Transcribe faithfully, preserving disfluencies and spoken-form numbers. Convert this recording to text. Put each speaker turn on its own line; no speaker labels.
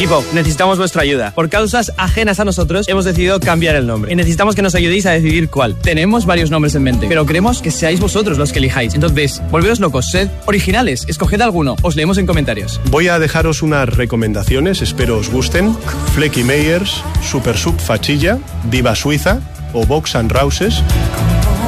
Equipo, necesitamos vuestra ayuda. Por causas ajenas a nosotros, hemos decidido cambiar el nombre. Y necesitamos que nos ayudéis a decidir cuál.
Tenemos varios nombres en mente, pero queremos que seáis vosotros los que elijáis. Entonces, volveos locos, sed originales, escoged alguno. Os leemos en comentarios.
Voy a dejaros unas recomendaciones, espero os gusten. Flecky Meyers, Super Sub Fachilla, Diva Suiza o Box and Rouses